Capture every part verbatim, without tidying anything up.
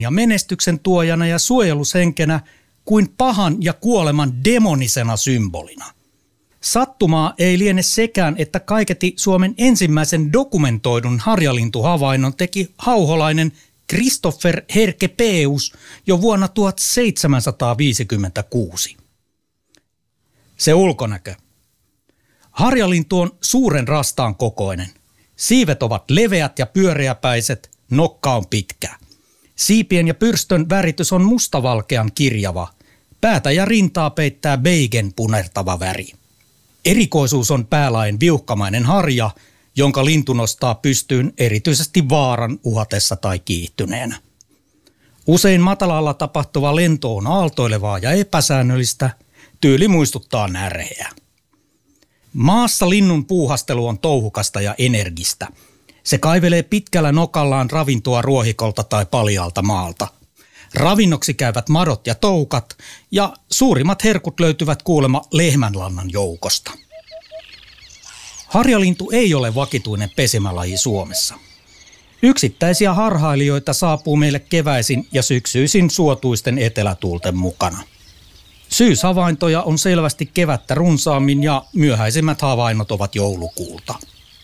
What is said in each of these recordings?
ja menestyksen tuojana ja suojelushenkenä kuin pahan ja kuoleman demonisena symbolina. Sattumaa ei liene sekään, että kaiketi Suomen ensimmäisen dokumentoidun harjalintuhavainnon teki hauholainen Christopher Herkepeus jo vuonna tuhatseitsemänsataaviisikymmentäkuusi. Se ulkonäkö. Harjalintu on suuren rastaan kokoinen. Siivet ovat leveät ja pyöreäpäiset, nokka on pitkä. Siipien ja pyrstön väritys on mustavalkean kirjava. Päätä ja rintaa peittää beigen punertava väri. Erikoisuus on päälain viuhkamainen harja, jonka lintu nostaa pystyyn erityisesti vaaran uhatessa tai kiihtyneenä. Usein matalalla tapahtuva lento on aaltoilevaa ja epäsäännöllistä, tyyli muistuttaa närheä. Maassa linnun puuhastelu on touhukasta ja energistä. Se kaivelee pitkällä nokallaan ravintoa ruohikolta tai paljaalta maalta. Ravinnoksi käyvät madot ja toukat, ja suurimmat herkut löytyvät kuulemma lehmänlannan joukosta. Harjalintu ei ole vakituinen pesimälaji Suomessa. Yksittäisiä harhailijoita saapuu meille keväisin ja syksyisin suotuisten etelätuulten mukana. Syyshavaintoja on selvästi kevättä runsaammin ja myöhäisimmät havainnot ovat joulukuulta.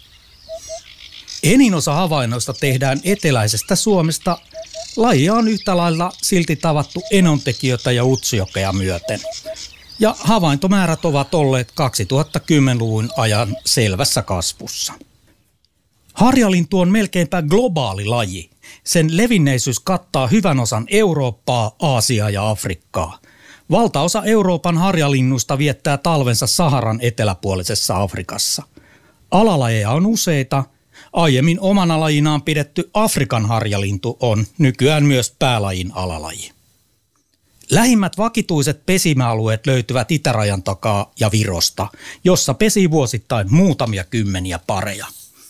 Enin osa havainnoista tehdään eteläisestä Suomesta. Lajia on yhtä lailla silti tavattu enontekijöitä ja Utsjokea myöten. Ja havaintomäärät ovat olleet kaksituhattakymmenluvun ajan selvässä kasvussa. Harjalintu on melkeinpä globaali laji. Sen levinneisyys kattaa hyvän osan Eurooppaa, Aasiaa ja Afrikkaa. Valtaosa Euroopan harjalinnusta viettää talvensa Saharan eteläpuolisessa Afrikassa. Alalajeja on useita. Aiemmin omana lajinaan pidetty Afrikan harjalintu on nykyään myös päälajin alalaji. Lähimmät vakituiset pesimäalueet löytyvät itärajan takaa ja Virosta, jossa pesii vuosittain muutamia kymmeniä pareja.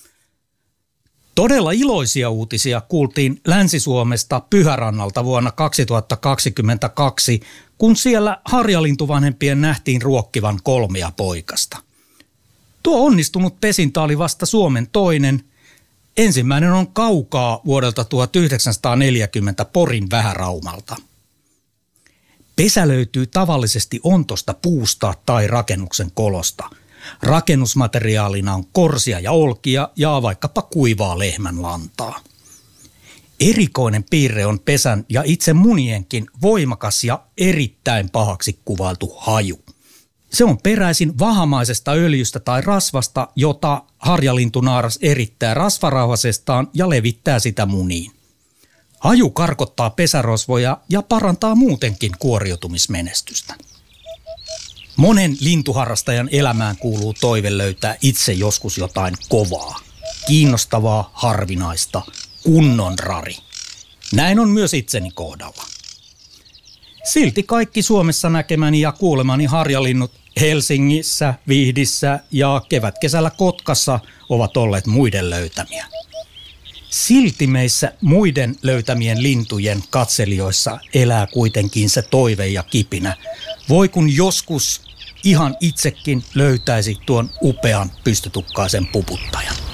Todella iloisia uutisia kuultiin Länsi-Suomesta Pyhärannalta vuonna kaksituhattakaksikymmentäkaksi, kun siellä harjalintuvanhempien nähtiin ruokkivan kolmea poikasta. Tuo onnistunut pesintä oli vasta Suomen toinen. Ensimmäinen on kaukaa vuodelta tuhatyhdeksänsataaneljäkymmentä Porin Vähäraumalta. Pesä löytyy tavallisesti ontosta puusta tai rakennuksen kolosta. Rakennusmateriaalina on korsia ja olkia ja vaikkapa kuivaa lehmänlantaa. Erikoinen piirre on pesän ja itse munienkin voimakas ja erittäin pahaksi kuvailtu haju. Se on peräisin vahamaisesta öljystä tai rasvasta, jota harjalintunaaras erittää rasvarauhasestaan ja levittää sitä muniin. Haju karkottaa pesärosvoja ja parantaa muutenkin kuoriutumismenestystä. Monen lintuharrastajan elämään kuuluu toive löytää itse joskus jotain kovaa, kiinnostavaa, harvinaista, kunnon rari. Näin on myös itseni kohdalla. Silti kaikki Suomessa näkemäni ja kuulemani harjalinnut Helsingissä, Vihdissä ja kevätkesällä Kotkassa ovat olleet muiden löytämiä. Silti meissä muiden löytämien lintujen katselijoissa elää kuitenkin se toive ja kipinä. Voi kun joskus ihan itsekin löytäisi tuon upean pystytukkaisen puputtajan.